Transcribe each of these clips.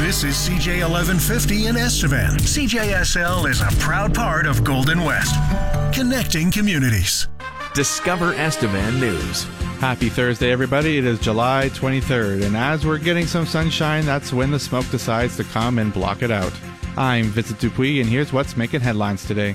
This is CJ 1150 in Estevan. CJSL is a proud part of Golden West, connecting communities. Discover Estevan News. Happy Thursday, everybody. It is July 23rd, and as we're getting some sunshine, that's when the smoke decides to come and block it out. I'm Vincent Dupuis, and here's what's making headlines today.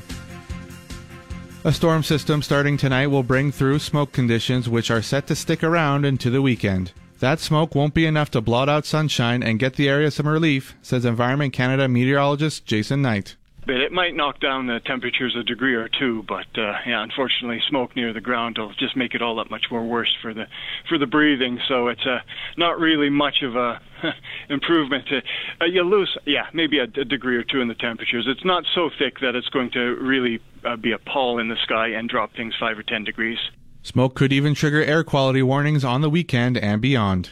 A storm system starting tonight will bring through smoke conditions which are set to stick around into the weekend. That smoke won't be enough to blot out sunshine and get the area some relief, says Environment Canada meteorologist Jason Knight. But it might knock down the temperatures a degree or two, but unfortunately, smoke near the ground will just make it all that much more worse for the breathing. So it's not really much of a improvement. You lose, maybe a degree or two in the temperatures. It's not so thick that it's going to really be a pall in the sky and drop things 5 or 10 degrees. Smoke could even trigger air quality warnings on the weekend and beyond.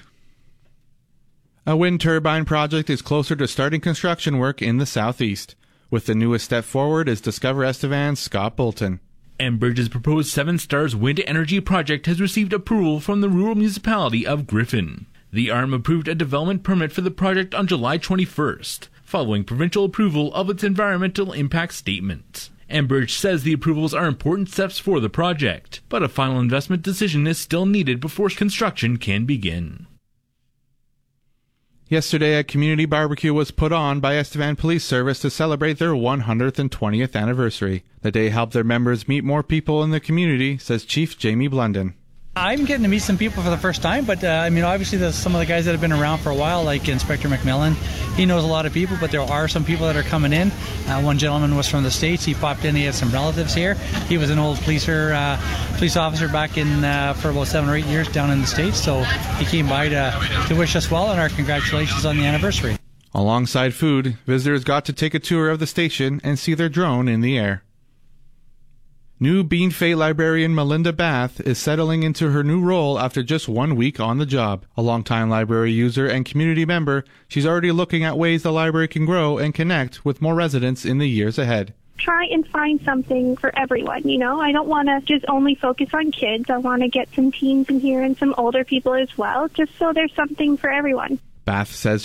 A wind turbine project is closer to starting construction work in the southeast. With the newest step forward is Discover Estevan's Scott Bolton. Enbridge's proposed Seven Stars Wind Energy project has received approval from the rural municipality of Griffin. The ARM approved a development permit for the project on July 21st, following provincial approval of its environmental impact statement. Enbridge says the approvals are important steps for the project, but a final investment decision is still needed before construction can begin. Yesterday, a community barbecue was put on by Estevan Police Service to celebrate their 120th anniversary. The day helped their members meet more people in the community, says Chief Jamie Blunden. I'm getting to meet some people for the first time, but obviously there's some of the guys that have been around for a while, like Inspector McMillan. He knows a lot of people, but there are some people that are coming in. One gentleman was from the States. He popped in. He had some relatives here. He was an old police officer back in for about 7 or 8 years down in the States, so he came by to wish us well and our congratulations on the anniversary. Alongside food, visitors got to take a tour of the station and see their drone in the air. New Bean Fay librarian Melinda Bath is settling into her new role after just 1 week on the job. A longtime library user and community member, she's already looking at ways the library can grow and connect with more residents in the years ahead. Try and find something for everyone, I don't want to just only focus on kids. I want to get some teens in here and some older people as well, just so there's something for everyone. Bath says